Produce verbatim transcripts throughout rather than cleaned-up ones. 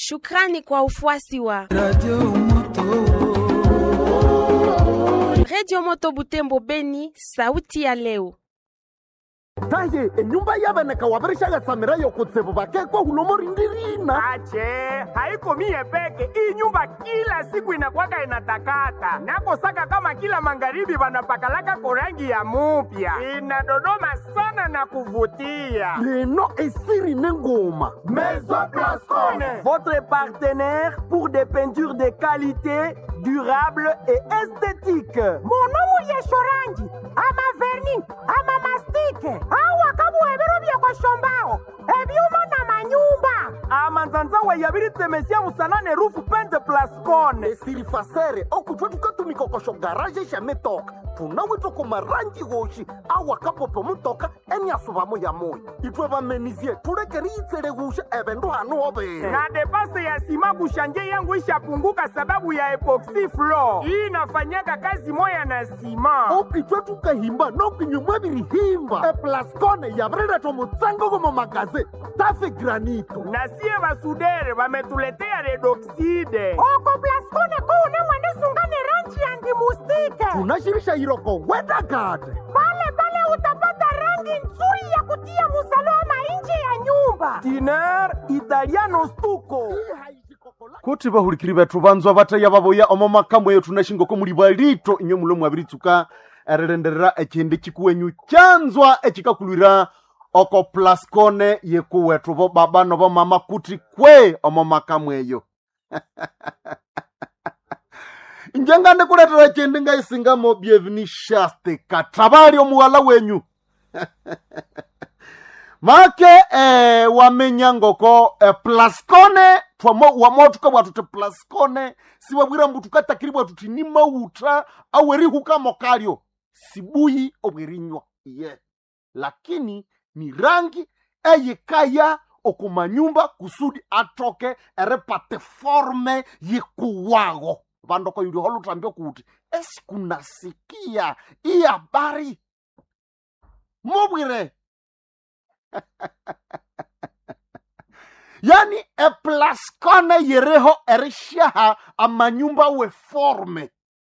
Shukrani kwa ufuasi wa Radio Moto. Radio Moto Butembo Beni, sauti ya leo. Taye, enyumba yabeneka wabereshaga samira yo kutsebo bakekwa hulomori ndirina. Ache, haiko mie peke. Hii nyumba kila siku inakuwaka inatakata. Nako saka kama kila magharibi wanapakalaka korangi ya mupya. Inadodoma sana na kuvutia. Leno esiri nengoma. Maison Blascone, votre partenaire pour des peintures de qualité, durable et esthétique. Monomu yeshorangi, ama verni, ama mastike. Awa kabu ebero bya kwa shombao. Ebyuma na manyumba. Amanzanza wa yabiri temesia musanane rufu pente Blascone. Esiri fasere okutwa tukatumika kosho garage shametoka. Tunawe toko marangi goshi awa kapopo mutoka eni asubamo ya moyo. Itwe bamenizie turekeri itere gusha ebendo hano obe. Na depase ya sima kushanje yangu ishapunguka sababu ya epoxy floor. Hii inafanyaka kazi moya na sima. Okitwa tukahimba no kinyumwa birihimba. E Blascone yabrera tomutsango gomo magaze. Tafe granito. Na sie basudere bametuletea redoxide. Oko Blascone kuune mwende sungane ranchi anti-mustike. Tunashirisha iroko weta gade. Pale pale utapata rangi nzuri ya kutia musalama nje ya nyumba. Tiner italiano stuko. Kuti bahulikiri betu banzwa bataya baboya omo makambo yetu nashingo ko muri balito inyo mulo mwabiritsuka erenderera ekindi kikuwenyu kyanzwa ekikakulira oko Blascone yekuwetu bo baba no bo mama kuti kwe omo makambo eyo. Njengande kuletera ekindi ngaisinga mo bienvenue shaste katabali omuwala wenyu. Make eh, wamenya ngoko eh, Blascone twamo wamotuka bwatute Blascone siwabwira mbutu katakiri bwatuti ni mauta aweri huka mokalio sibuyi obwerinywa ye lakini ni rangi eyikaya okumanyumba kusudi atoke erepate forme yikuwago bandoko yuli holu tambio kuti esikunasikia i habari mobwire. Yani e Blascone yereho erishaha amanyumba we forme.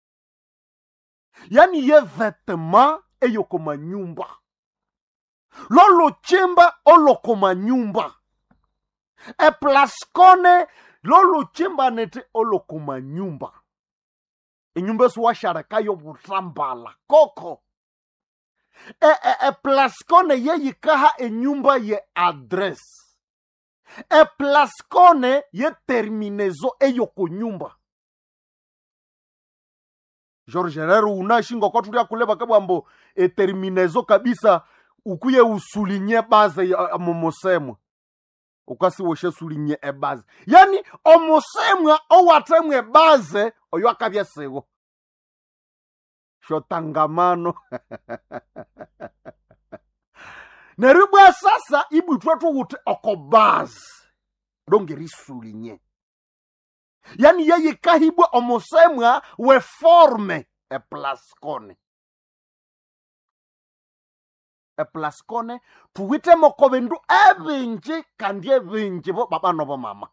Yani ye vetema eyo koma nyumba. Lolo chimba olo koma nyumba. E Blascone lolo chimba nete olo koma nyumba. E nyumba suwa sharakayo butambala koko. E, e, e Blascone ye yikaha e nyumba ye adres. E Blascone ye terminezo e yoko nyumba. George Herrero unashingo kwa tulia kuleba kabambo e terminezo kabisa ukuye usulinye baze ya momosemo. Ukasi woshe sulinye e baze. Yani omosemo o watemwe baze oyo akabya sego. Shotangamano. Neribwa sasa ibu tuwatu wote okobaz. Dongeri sulinye. Yani yeye kahibwa omosemwa we forme e Blascone. E Blascone tuwite mokobendu evinji kandi evinji bo baba nobo mama.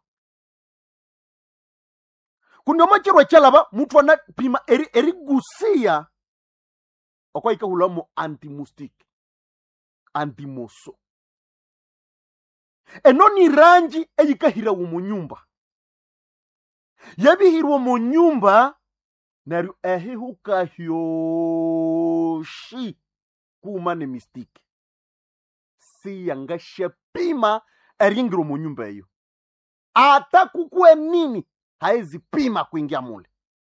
Kunyo machirwa chalaba mutu wana pima eri, eri gusia okwa ika hula mo anti-mustik, anti-moso. Eno ni rangi eyika hira umo nyumba. Yabi hira umo nyumba naru ehihuka hyoshi kumane mistiki. Si yanga shepima eringira umo nyumba eyo. Ata kukue nini haezi pima kuingia mule.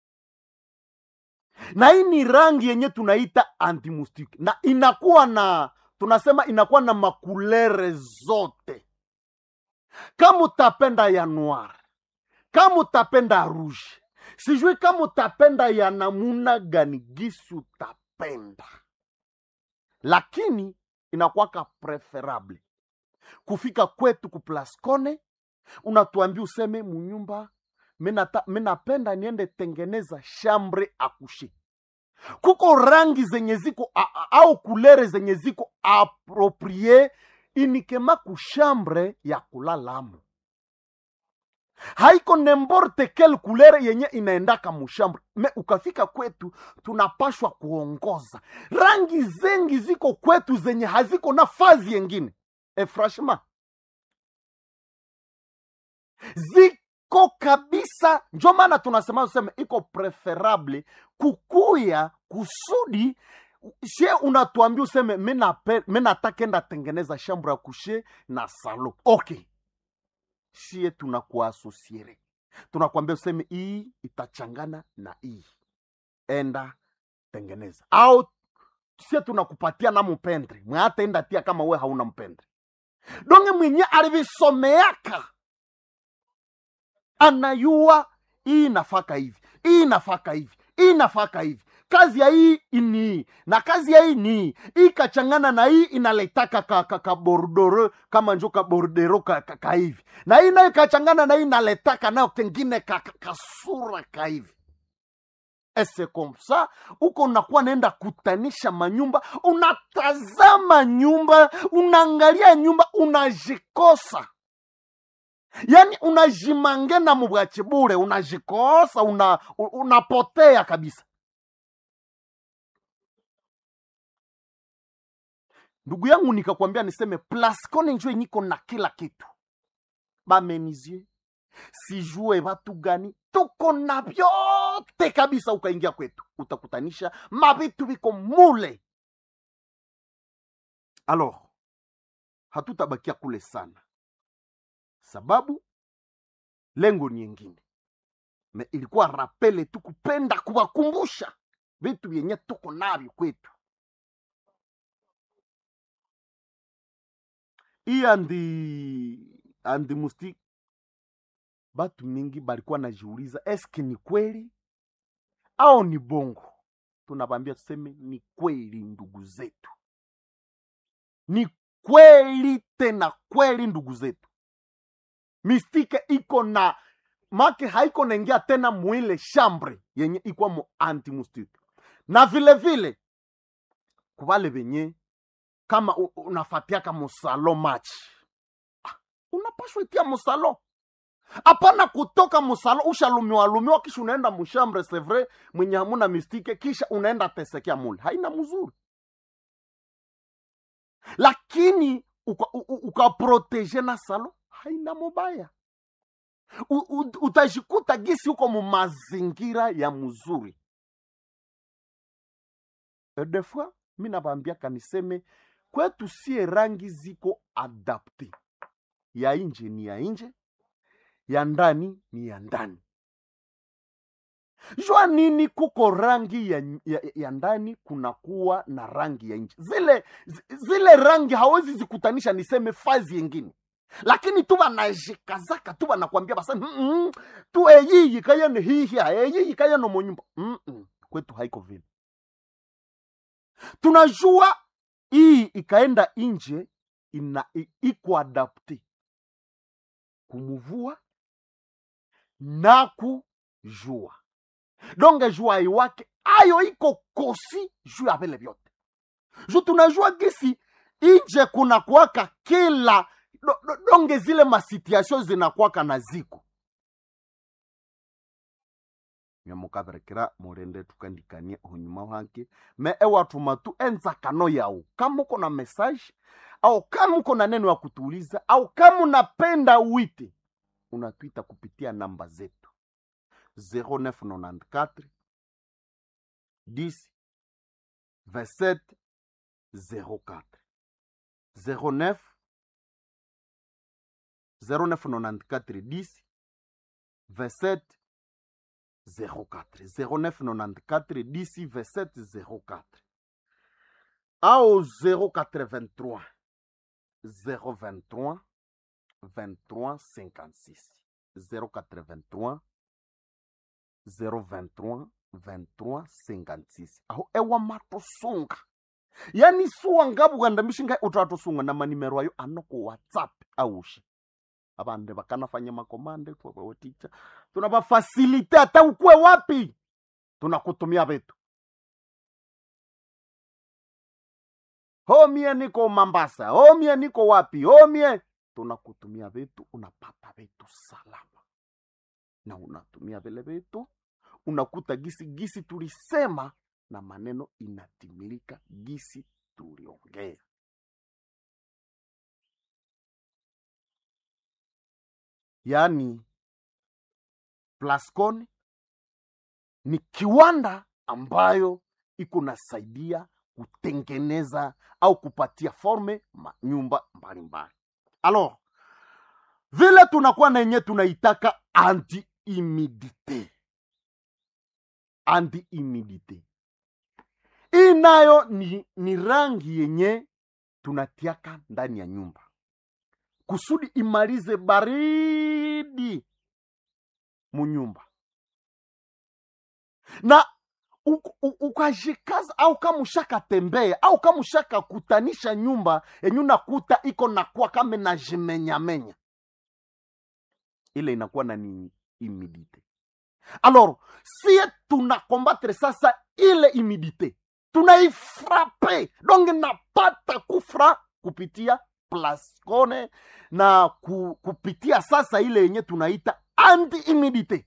Na hii ni rangi yenye tunaita anti-mustik. Na inakuwa na, tunasema inakuwa na makulere zote. Kama utapenda ya noir, kama utapenda rouge, sijui kama utapenda ya namuna gani gisi utapenda. Lakini inakuwa ka preferable. Kufika kwetu ku Blascone, unatuambia useme munyumba, Mina penda niende tengeneza chambre akushi. Kuko rangi zenye ziko au kulere zenye ziko approprié inikema ku chambre ya kulalamu. haiko nemborte kel couleur yenye inaendaka mushambre. Me ukafika kwetu tunapashwa kuongoza rangi zengi ziko kwetu zenye haziko na fazi yengine. E franchement ziko kabisa. Njo maana tunasema useme iko preferable kukuya kusudi she unatuambia useme mimi natakenda tengeneza chambre ya kushe na salon. Okay, shie tunakuasosiere, tunakwambia useme hii itachangana na hii, enda tengeneza. Au shie tunakupatia na mpendre mwe hata enda tia kama we hauna mpendre. Donge mwenye alivisomeaka anayua hii nafaka hivi, hii nafaka hivi, hii nafaka hivi, kazi ya hii ini na kazi ya hii ni hii kachangana na hii inaletaka ka, ka, ka bordoro kama njo ka bordero ka, ka, ka hivi, na hii nayo kachangana na hii inaletaka nayo kengine ka, ka, ka sura ka hivi. Ese komsa uko unakuwa naenda kutanisha manyumba, unatazama nyumba, unaangalia nyumba, unajikosa. Yani unajimangena mubwachi bure, unajikosa, una, unapotea kabisa. Ndugu yangu nikakwambia niseme Plascone njoo niko na kila kitu. Bamenizie, sijue watu gani, tuko na vyote kabisa. Ukaingia kwetu utakutanisha mabitu biko mule. Alors hatutabakia kule sana, sababu lengo ni nyingine. Me ilikuwa rapele tu kupenda kuwakumbusha vitu vyenye tuko navyo kwetu. Hii andi andi musti batu mingi balikuwa najiuliza eske ni kweli au ni bongo. Tunabambia tuseme ni kweli ndugu zetu, ni kweli tena kweli ndugu zetu. Mistike iko na make haiko naingia tena mwile chambre yenye iko mu anti-mustike. Na vile vile kubale benye kama unafatiaka musalo match, unapashwa itia musalo. Apana kutoka musalo ushalumiwa lumiwa kisha unaenda mushambre, c'est vrai mwenye hamuna mistike kisha unaenda tesekea mule. Haina mzuri. Lakini ukaprotege uka na salo, haina mubaya. U, u, utajikuta gisi uko mu mazingira ya mzuri. E de fois mina bambia kaniseme kwetu sie rangi ziko adapte. Ya inje ni ya inje, ya ndani ni ya ndani. Jua nini kuko rangi ya, ya, ya ndani kunakuwa na rangi ya inje. Zile, zile rangi hawezi zikutanisha niseme fazi yengine. Lakini tuwa na jikazaka, tuwa na kuambia basa, mm -mm, tu eyi yikaya ni hihia, eyi yikaya no monyumba. Mm -mm, kwetu haiko vile. Tunajua hii ikaenda inje ina iko adapte kumuvua na kujua. Donge jua iwake ayo iko kosi juu ya vile vyote. Juu tunajua gisi inje kuna kuwaka kila do, do, donge zile masituasyon zinakuwaka na ziko. Nyamukaberekera murende tukandikania hunyuma wanke. Me ewa tumatu enza kano yao. Kama uko na message au kama uko na neno ya kutuuliza au kama unapenda uite, unatuita kupitia namba zetu zero neuf nonante-quatre dix vingt-sept zero quatre zero neuf zero neuf nonante-quatre dix vingt-sept zero quatre zero neuf nonante-quatre dix vingt-sept zero quatre au zero quatre-vingt-trois zero vingt-trois vingt-trois cinquante-six zero quatre-vingt-trois zero vingt-trois vingt-trois cinquante-six. Aho ewa matosunga. Yani suwa ngabu ganda mishinga utatosunga na manimero ayo anoko WhatsApp aushi. Abande bakana fanya makomande kwa kwa teacher. Tunaba facilite hata ukwe wapi. Tunakutumia vitu. Homie niko Mombasa, homie niko wapi, homie tunakutumia vitu, unapata vitu salama. na unatumia vile vitu, unakuta gisi gisi tulisema na maneno inatimilika gisi tuliongea. Yaani Plascon ni kiwanda ambayo iko nasaidia kutengeneza au kupatia forme manyumba mbalimbali. Alors, vile tunakuwa na yenye tunaitaka anti-humidite. Anti-humidite. Inayo ni, ni rangi yenye tunatiaka ndani ya nyumba kusudi imalize baridi munyumba. Na ukajikaza au kama ushaka tembea au kama ushaka kutanisha nyumba yenye nakuta iko nakuwa kama na jimenya menya, ile inakuwa na ni humidite. Alors, si tuna combattre sasa ile humidite, tunaifrape, donc napata kufra kupitia Plascon na ku, kupitia sasa ile yenye tunaita anti-humidite.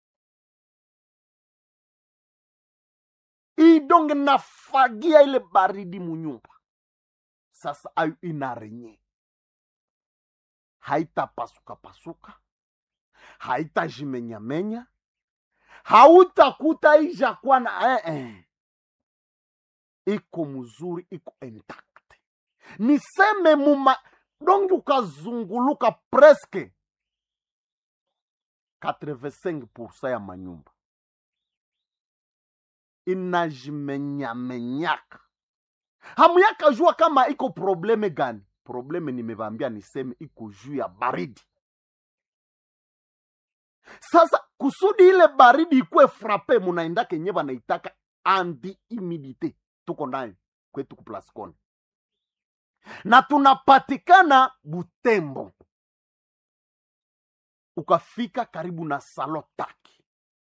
Idonge nafagia ile baridi munyumba. Sasa ayu inarenye. Haita pasuka pasuka. Haita jimenya menya. Hauta kuta ija kwa na eh eh. Iko mzuri, iko intact. Niseme muma donge ukazunguluka presque quatre-vingt-cinq pour cent ya manyumba inajimenyamenyaka. Hamuyaka jua kama iko probleme gani. Probleme nimevambia niseme iko juu ya baridi. Sasa kusudi ile baridi ikue frappe, munaendake nyeba na itaka anti-humidite. Tuko ndani kwetu ku Plascon. Na tunapatikana Butembo. Ukafika karibu na Salotaki.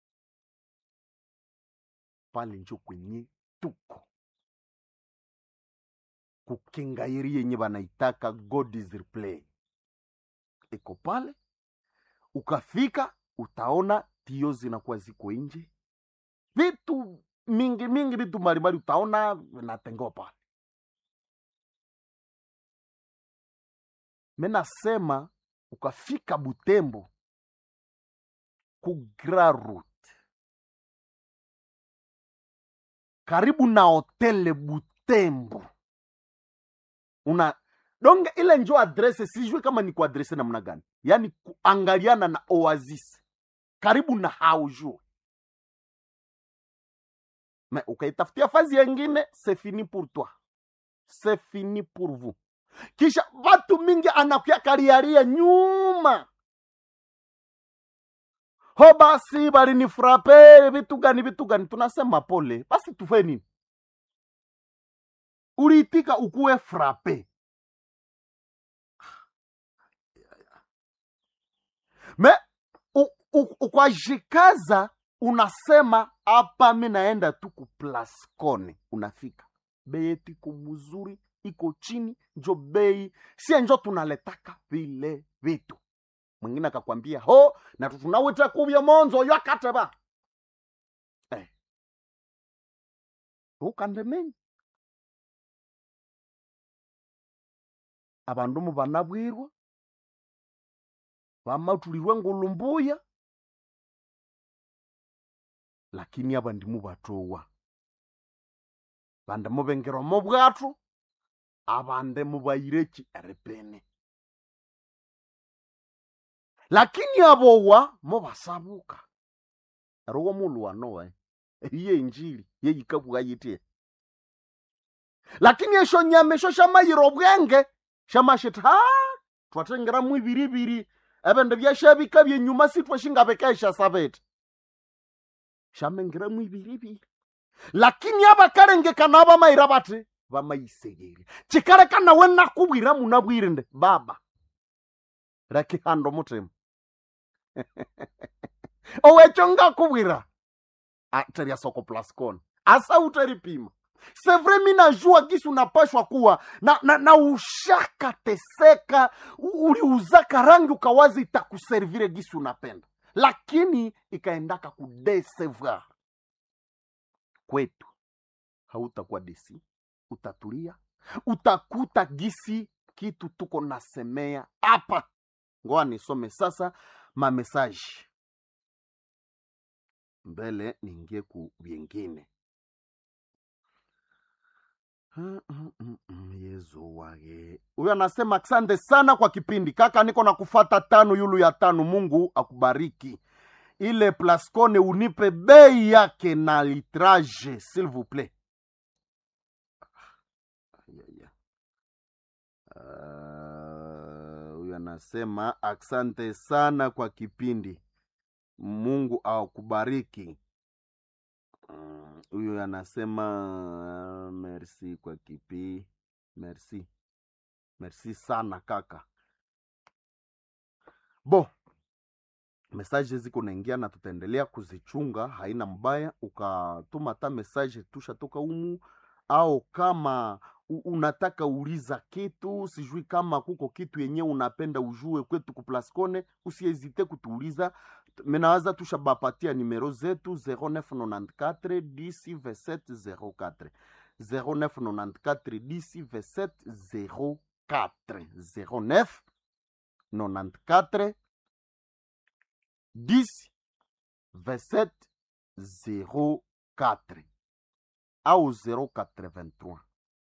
Pale njo kwenye tuko. Kukengairi yenye banaitaka God is replay. Eko pale. Ukafika utaona tio zinakuwa ziko nje. Vitu mingi mingi vitu mbalimbali utaona vinatengewa pale. Mena sema ukafika Butembo ku Grand Route. Karibu na Hotel Butembo. Una donge ile njo adrese, sijui kama ni ku adrese namna gani. Yaani kuangaliana na Oasis. Karibu na haujue. Mais ukaitafutia fazi yengine, c'est fini pour toi. C'est fini pour vous. Kisha watu mingi anakuya kariaria nyuma. Ho basi bali ni frappe vitu gani vitu gani, tunasema pole. Basi tufe nini? Uliitika ukuwe frappe. Me ukwajikaza unasema hapa mimi naenda tu ku Plascon. Unafika. Bei yetu iko mzuri, iko chini, njo bei. Si njo tunaletaka vile vitu. Mwingine akakwambia, "Ho, na tunaweta kubya monzo yakateba." Eh. Ukandemeni. Abandu mu banabwirwa. Bamatulirwe ngulumbuya. Lakini abandi mu batowa. Bande mu bengero mu bwatu. Abande mu bayireki erepene. Lakini abowa mu basabuka. Arowa mulu wanowe. Iye injili. Ye yikabuga yite. Lakini esho nyame sho shama yirobwenge. Shama shita. Twatengera mu ibiribiri. Ebende byashabika bye nyuma sitwa shingabekesha sabete. Shamengera mu ibiribiri. Lakini abakarenge kanaba mayirabate bamayisegeri. Chikare kana wena kubwira munabwirinde baba. Raki hando mutem. Owechonga kubwira. Ateria soko Plascon. Asa utaripima. C'est vrai mina jua gisu unapashwa kuwa na, na, na ushaka teseka uli uzaka rangi ukawazi itakuservire gisu unapenda. lakini ikaendaka kudesevoir. Kwetu hautakuwa desi, utatulia, utakuta gisi kitu tuko nasemea hapa. Ngoa nisome sasa ma message mbele ningie ku vingine. Yesu wage. Huyo anasema asante sana kwa kipindi. Kaka niko na kufata tano yulu ya tano, Mungu akubariki. Ile Plascone unipe bei yake na litrage s'il vous plaît. Huyo uh, anasema asante sana kwa kipindi. Mungu akubariki. Huyo uh, anasema uh, merci kwa kipi. Merci. Merci sana kaka. Bo. Message ziko naingia na tutaendelea kuzichunga, haina mbaya. Ukatuma ta message tusha toka umu, au kama unataka uliza kitu, sijui kama kuko kitu yenye unapenda ujue kwetu ku Plascone, usiezite kutuuliza. Menawaza tusha bapatia numero zetu zero neuf nine quatre dix vingt-sept zero quatre zero neuf nine quatre dix vingt-sept zero quatre zero neuf nine quatre dix vingt-sept zero quatre au zero quatre-vingt-trois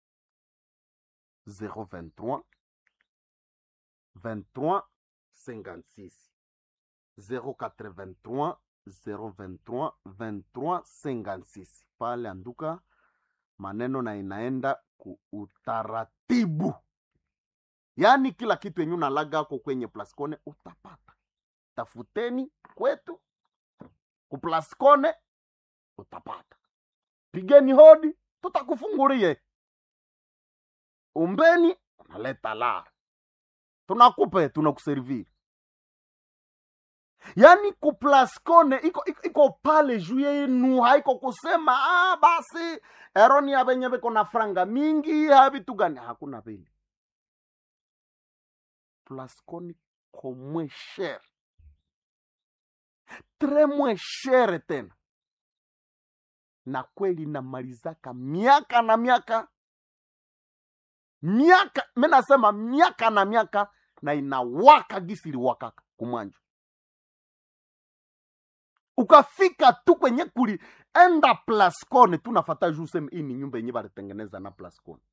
zero vingt-trois vingt-trois cinquante-six zero quatre-vingt-trois zero vingt-trois vingt-trois cinquante-six. Pale anduka maneno na inaenda ku utaratibu, yani kila kitu yenye unalaga ako kwenye Plascone utapata. Tafuteni kwetu ku Plascone utapata. Pigeni hodi, tutakufungulie. Umbeni unaleta la, tunakupe, tunakuserviri. Yani ku Plascone iko, iko, iko pale juu yenu, haiko kusema ah basi eroni abenye beko na franga mingi habitu gani, hakuna vile. Plascone ko moins cher, très moins cher tena, na kweli namalizaka miaka na miaka miaka, mimi nasema miaka na miaka, na inawaka gisili wakaka kumwanjo. Ukafika tu kwenye kuli enda Plascone, tunafata juu sema hii ni nyumba yenye balitengeneza na Plascone.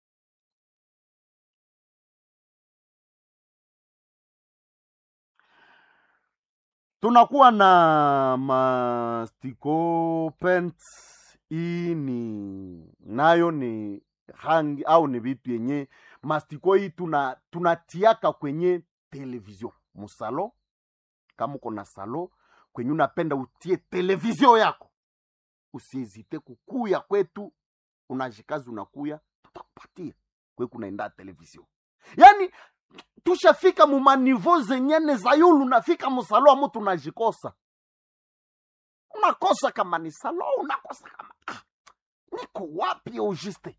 Tunakuwa na mastiko paint, hii ni nayo ni rangi au ni vitu yenye mastiko hii tuna tunatiaka kwenye television musalo. Kama uko na salo kwenye unapenda utie television yako, usizite kukuya kwetu, unajikazi unakuya, tutakupatia kwe kunaenda television. Yani tushafika mu maniveau zenyene za yulu, nafika musalo amu tunajikosa. Unakosa kama ni salo, unakosa kama ah, niko wapi au juste.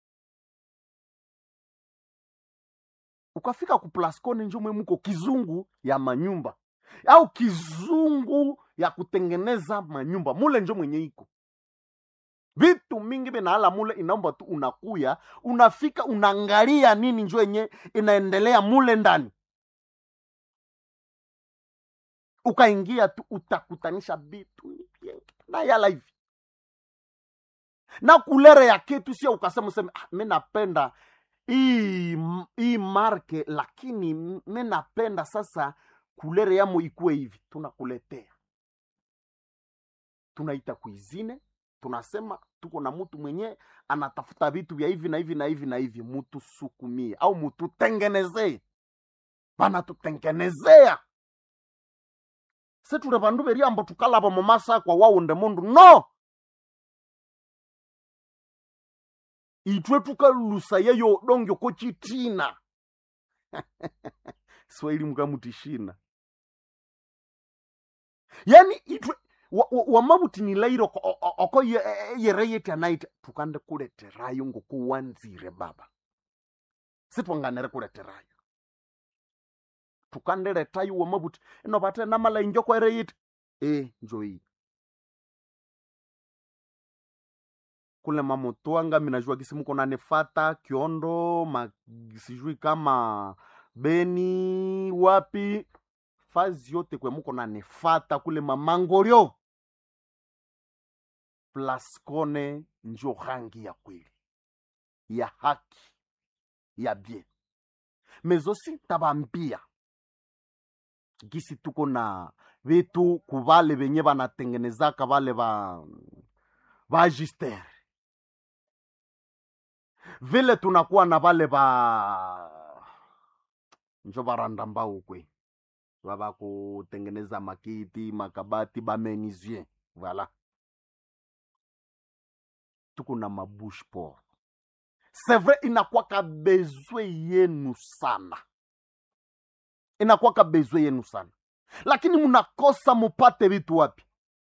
Ukafika ku Plascone njomwe muko kizungu ya manyumba au kizungu ya kutengeneza manyumba, mule njo mwenye iko vitu mingi benahala mule. Inaomba tu unakuya, unafika, unaangalia nini njo yenye inaendelea mule ndani. Ukaingia tu utakutanisha vitu na yala hivi na kulere ya kitu, sio ukasema useme ah, mimi napenda hii hii marke, lakini mimi napenda sasa kulere yamo ikue hivi. Tunakuletea, tunaita kuizine, tunasema tuko na mtu mwenye anatafuta vitu vya hivi na hivi na hivi na hivi, mtu sukumie au mtu tengenezee. Bana tutengenezea. Setu rebandu beri ambo tukalaba mu masa kwa wao nde mundu no. Itwe tukalusa yeyo dongyo ko chitina. Swahili mkamutishina. Yani itwe wamabuti ni lairo oko yereyete anaita tukande kuleterayo ngo kuwanzire baba. Sitwanganere kuleterayo. tukandeleta yuwa mabuti ino bate namala injoko ere yiti eh njoi kule mamotwanga minajua gisi muko nanefata Kiondo ma sijui kama Beni wapi fazi yote kwe muko nanefata kule mamangorio Plascone njo rangi ya kweli ya haki ya bien mezosi tabambia gisi tuko na vitu kubale benye banatengenezaka bale ba ba Gister vile tunakuwa na bale ba njo baranda mbao kwe baba kutengeneza makiti makabati ba menuisier voilà tuko na mabush port c'est vrai inakuwa ka besoin yenu sana inakuwa ka besoin yenu sana lakini mnakosa mupate vitu wapi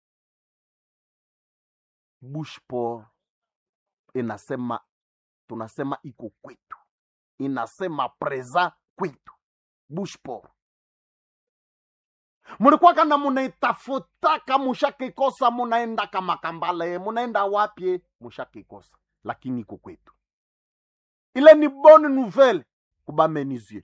bush port inasema tunasema iko kwetu inasema preza kwetu bush port mulikuwa kana munaitafutaka mushakikosa munaenda kama Kambale munaenda wapi mushakikosa lakini iko kwetu ile ni bonne nouvelle kuba menuisier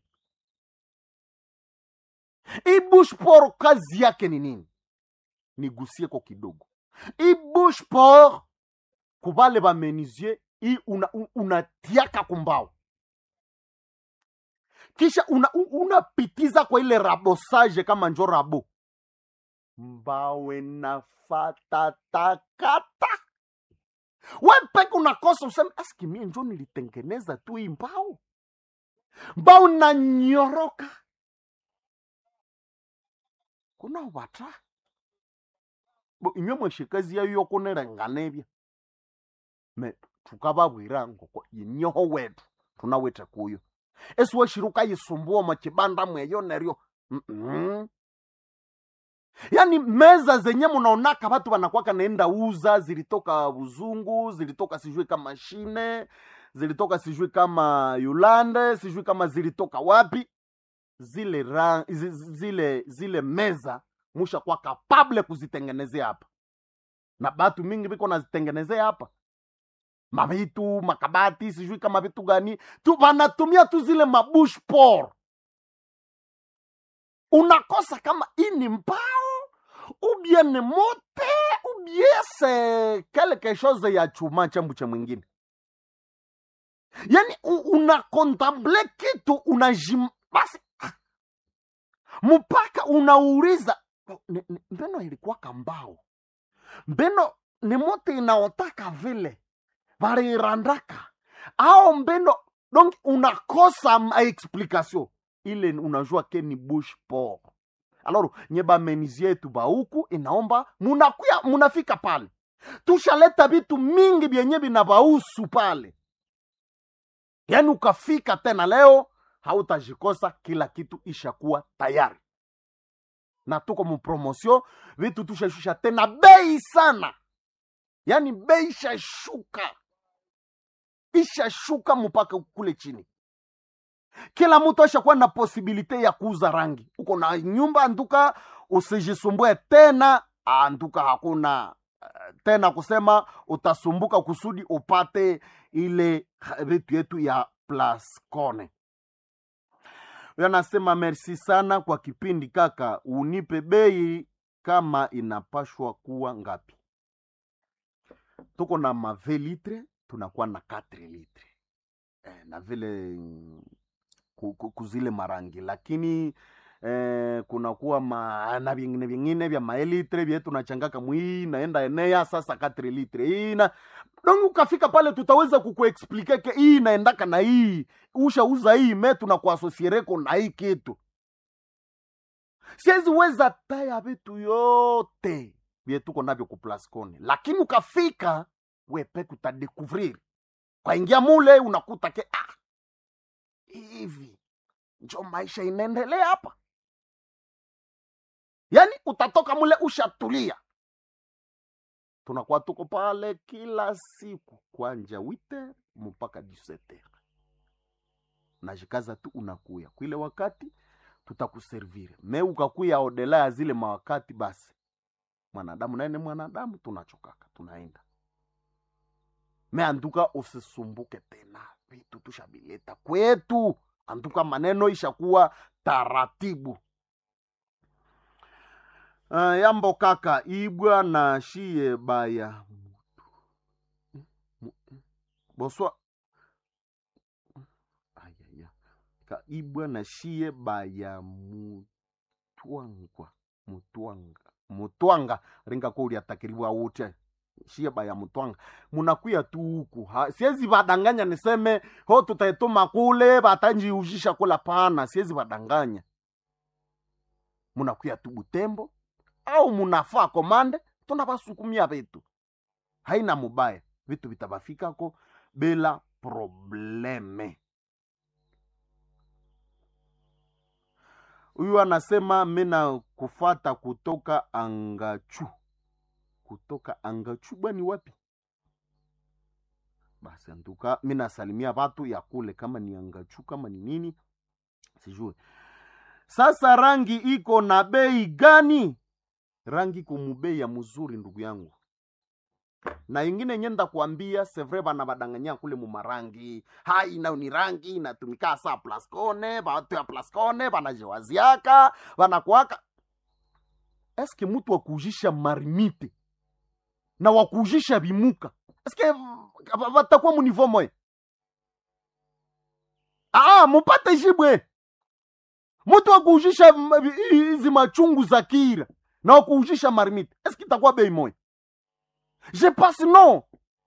i bush port kazi yake ni nini nigusie kwa kidogo i bush port kubale ba menuisier i unatiaka una kumbao kisha unapitiza una kwa ile rabosage kama njo rabo mbawe nafata takata wepe unakosa useme aski mie njo nilitengeneza tu hii mbao mbao na nyoroka kuna wata bo inywe mweshikazi ya yoko nerenganebya me tukababwira ngo inyoho wetu tunaweta kuyo eswe shiruka yisumbua machibanda mweyo neryo mm -mm. Yani meza zenye munaonaka watu wanakuwa naenda uza zilitoka Buzungu zilitoka sijui kama mashine zilitoka sijui kama Yulande sijui kama zilitoka wapi zile ran, zile zile meza musha kwa capable kuzitengenezea hapa na batu mingi biko nazitengenezea hapa mabitu makabati sijui kama vitu gani tu wanatumia tu zile mabush port unakosa kama ini mbao ou bien ne mote ou bien c'est quelque chose ya chuma chambu cha mwingine yani una contemple kitu unajim basi mpaka unauriza mbeno ilikuwa kambao mbeno ni mote inaotaka vile bari randaka au mbeno donc unakosa ma explication ile unajua ke ni bush port alors nyeba menuisier yetu ba huku inaomba munakuya munafika pale tushaleta vitu mingi byenye binabausu pale yani ukafika tena leo hautajikosa kila kitu ishakuwa tayari na tuko mu promotion vitu tushashusha tena bei sana yani bei ishashuka ishashuka mpaka kule chini kila mtu ashakuwa na posibilite ya kuuza rangi uko na nyumba anduka usijisumbue tena anduka hakuna tena kusema utasumbuka kusudi upate ile vitu yetu ya Plascone. Yanasema merci sana kwa kipindi kaka, unipe bei kama inapashwa kuwa ngapi. Tuko na ma vingt litre, tunakuwa na quatre litre. Eh, na vile kuzile marangi lakini eh, kuna kuwa ma na vingine vingine vya maelitre vyetu tunachangaka mwi naenda enea sasa quatre litre hii na donc ukafika pale tutaweza kukuexplique ke hii naendaka na hii ushauza hii metu na kuasosiereko na hii kitu siwezi weza taya vitu yote vyetu tuko navyo ku Plascone lakini ukafika wepe utadécouvrir kwa ingia mule unakuta ke ah hivi njo maisha inaendelea hapa yani utatoka mule ushatulia. Tunakuwa tuko pale kila siku kuanja wite mpaka dix-sept heures. Najikaza tu unakuya. Kuile wakati tutakuserviri. Me ukakuya odela ya zile mawakati, basi mwanadamu naye ni mwanadamu, tunachokaka tunaenda. Me anduka usisumbuke tena, vitu tushabileta kwetu. Anduka maneno ishakuwa taratibu. Uh, yambo kaka ibwa na shie baya boswa ayaya ka ibwa na shie baya mutwanga mutwanga mutwanga ringa ko uli atakiriwa wote shie baya mutwanga munakuya tu huku. Siwezi badanganya niseme ho tutaituma kule batanji ujisha kula, pana. Siwezi badanganya. Munakuya tu Butembo au munafaa komande, tunabasukumia vitu. Haina mubaya, vitu vitabafika ko bila probleme. Huyu anasema mina kufata kutoka Angachu. Kutoka Angachu bani wapi? Basi antuka mina salimia watu ya kule, kama ni Angachu kama ni nini sijui. Sasa rangi iko na bei gani? Rangi kumubei ya mzuri ndugu yangu. Na ingine nyenda kuambia sevre bana badanganya kule mu marangi. Hai na ni rangi inatumika saa Plascone, watu ya Plascone bana jewaziaka, bana kuaka. Eske mtu wa kujisha marimite na wa kujisha bimuka, eske batakuwa mu niveau moya? Ah, mupate jibwe. Mtu wa kujisha hizi machungu za kira na wakuujisha marimite, eski itakuwa bei moja? Je passe non.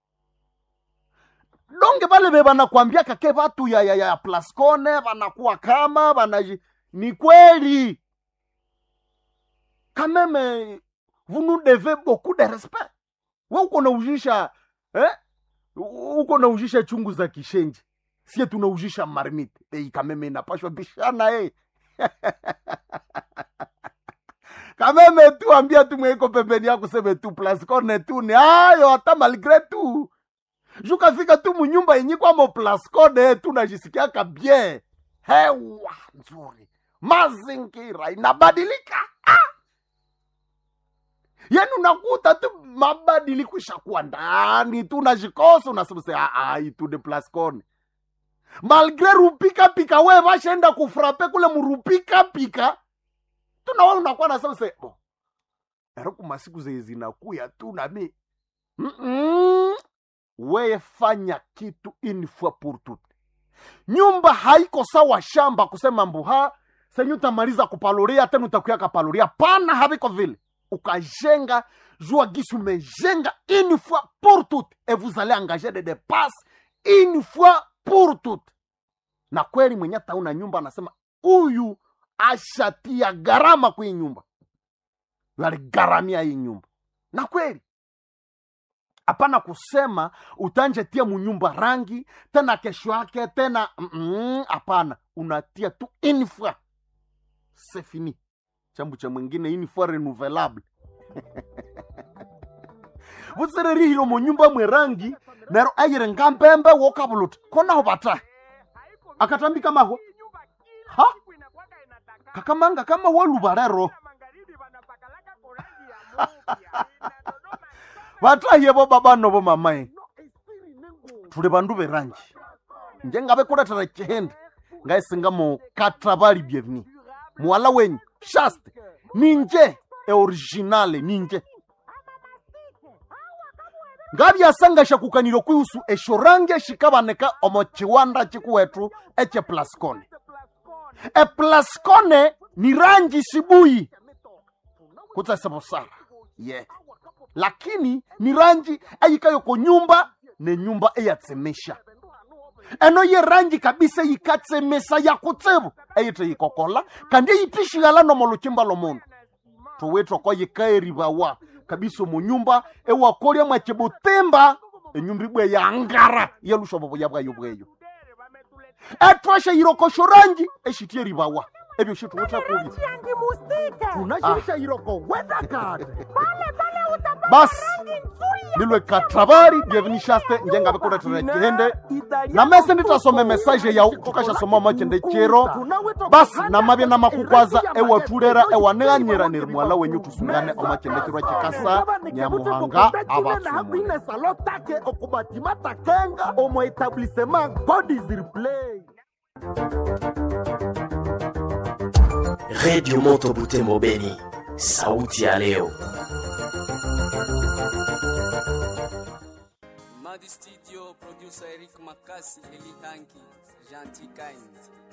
Donge bale beba na kuambia kake watu ya ya ya Plascone banakuwa kama banaji, ni kweli. Quand même vous nous devez beaucoup de respect. Wewe uko na ujisha eh? Uko na ujisha chungu za kishenji. Sie tunaujisha marimite. Bei quand même inapashwa bishana eh. Kameme tu ambia tu mweko pembeni yako sebe tu Plascone tu ni ayo hata malgré tu. Juka fika tu munyumba yenye kwa mo Plascone tu najisikia ka bien. Hewa nzuri. Mazingira inabadilika. Ah! Yani unakuta tu mabadiliko ishakuwa ndani tu najikosa unasema ah ah itu de Plascone. Malgré rupika pika we vashaenda kufrape kule murupika pika. Tunaona unakuwa na sasa oh. Ero kuma siku zezi zinakuya tu na mi. Mm -mm. We fanya kitu une fois pour toutes. Nyumba haiko sawa shamba kusema mbuha senyu tamaliza kupaloria tena utakuya kapaloria, pana habiko vile. Ukajenga jua gisu mejenga une fois pour toutes et vous allez engager des dépenses une fois pour toutes. Na kweli mwenye tauna nyumba anasema huyu ashatia garama kwa hii nyumba. Yale garamia hii nyumba. Na kweli. Hapana kusema utanje tia munyumba rangi tena kesho yake tena hapana. Mm, unatia tu une fois. C'est fini. Chambu cha mwingine une fois renouvelable. Wuzereri hilo munyumba mwe rangi nero ayire ngambembe wokabulut. Kona hobata. Akatambi kama ho. Ha? Kakamanga kama walubarero. Watahiye bo baba no mamae. Tule bandu berangi. Njengabe kula tara chehende. Ngaisinga mo katrabali bienvenue. Mwala wenyu shaste ninje e originale ninje. Ngabi asanga shakukaniro kwihusu eshorange shikabaneka omochiwanda chikuwetu eche Plascone. E Plascone ni rangi sibui kuta sabosara yeah. Lakini ni rangi ayikayo ko nyumba ne nyumba eyatsemesha. Eno ye rangi kabisa yikatsemesa ya kutsebu eyite yikokola kandi yipishi yala no moluchimba lomondo tuweto ko yikaeri bawa kabisa mu nyumba ewa kolya mwachebutemba enyumbi bwe ya ngara yelushobo yabwa yobweyo etwasha yiroko shorangi eshitie ribawa ebyo shitu wota kubi Yangi mustike. tunashisha ah. Yiroko wenda kade Pale pale utapata bas rangi nilwe katravari byevinishaste njenga bekura turekende na mese nitasome message ya ukukasha soma makende chero basi na mabye na makukwaza ewa tulera ewa neganyira nirmwala wenyu tusungane omakende chero chikasa nyamuhanga abatsumwe salotake okubatimata kenga omo etablissement God is replay. Radio Moto Butembo Beni, sauti ya leo. Madi Studio, producer Eric Makasi, Eli Hanki, Gentil Kind.